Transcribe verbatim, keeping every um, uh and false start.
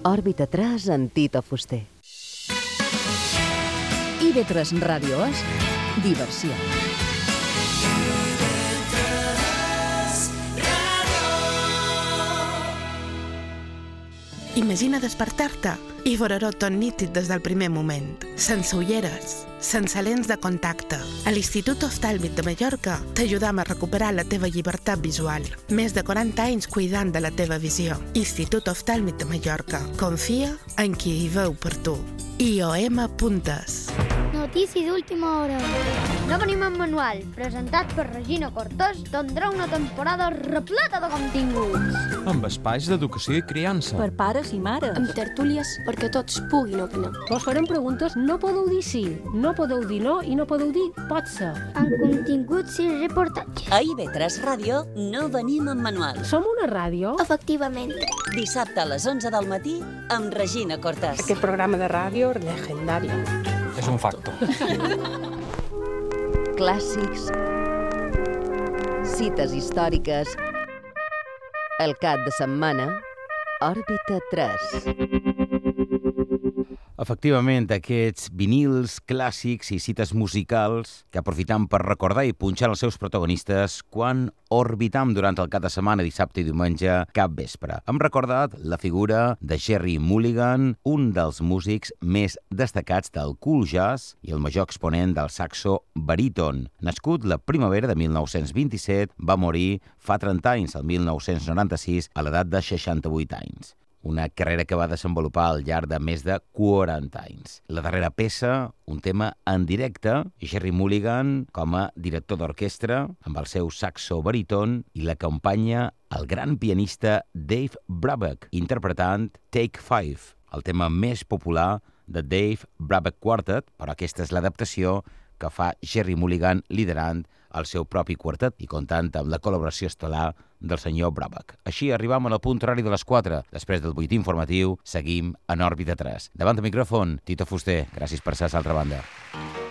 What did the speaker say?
Òrbita tres amb Tito Fuster. I ve tres Ràdio és diversió. Imagina despertar-te i veure-ho tot nítid des del primer moment, sense ulleres, sense lents de contacte. A l'Institut Oftàlmic de Mallorca t'ajudam a recuperar la teva llibertat visual. Més de quaranta anys cuidant de la teva visió. Institut Oftàlmic de Mallorca. Confia en qui hi veu per tu. I O M Puntes. Notícia d'última hora. No venim en manual, presentat per Regina Cortés, tindrà una temporada repleta de continguts. Amb espais d'educació i criança. Per pares i mares. Amb tertúlies perquè tots puguin opinar. Vos farem preguntes, no podeu dir sí, no podeu dir no i no podeu dir pot ser. Amb continguts i reportatges. A I V tres Ràdio no venim en manual. Som una ràdio? Efectivament. Dissabte a les onze del matí amb Regina Cortés. Aquest programa de ràdio legendari. És un facto. Clàssics, cites històriques, el cap de setmana, Òrbita tres. Efectivament, aquests vinils clàssics i cites musicals que aprofitam per recordar i punxar els seus protagonistes quan orbitam durant el cap de setmana, dissabte i diumenge, cap vespre. Hem recordat la figura de Gerry Mulligan, un dels músics més destacats del cool jazz i el major exponent del saxo baríton. Nascut la primavera de mil nou-cents vint-i-set, va morir fa trenta anys, el mil nou-cents noranta-sis, a l'edat de seixanta-vuit anys. Una carrera que va desenvolupar al llarg de més de quaranta anys. La darrera peça, un tema en directe, Gerry Mulligan com a director d'orquestra, amb el seu saxo baríton, i l'acompanya el gran pianista Dave Brubeck, interpretant Take Five, el tema més popular de Dave Brubeck Quartet, però aquesta és l'adaptació que fa Gerry Mulligan liderant el seu propi quartet i comptant amb la col·laboració estel·lar del senyor Brubeck. Així arribam al punt horari de les quatre. Després del buit informatiu, seguim en Òrbita tres. Davant del micròfon, Tito Fuster. Gràcies per ser a l'altra banda.